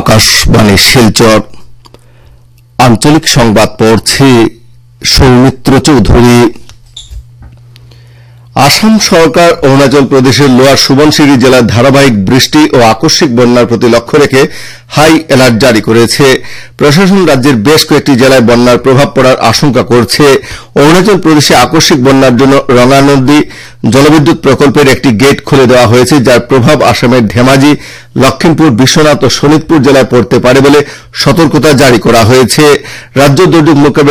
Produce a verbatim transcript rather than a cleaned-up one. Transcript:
আকাশবাণী শিলচর আঞ্চলিক সংবাদ পড়ছি সৌমিত্র চৌধুরী। আসাম সরকার অরুণাচল প্রদেশের লোয়ার সুবনশিরি জেলার ধারাবাহিক বৃষ্টি ও আকস্মিক বন্যার প্রতি লক্ষ্য রেখে হাই অ্যালার্ট জারি করেছে। প্রশাসন রাজ্যের বেশ কয়েকটি জেলায় বন্যার প্রভাব পড়ার আশঙ্কা করছে। অরুণাচল প্রদেশে আকস্মিক বন্যার জন্য রঙা নদী জলবিদ্যুৎ প্রকল্পের একটি গেট খুলে দেওয়া হয়েছে, যার প্রভাব আসামের ধেমাজি, লক্ষিমপুর, বিশ্বনাথ ও শোনিতপুর জেলায় পড়তে পারে বলে সতর্কতা জারি করা হয়েছে। রাজ্য দুর্যোগ মোকাবিলা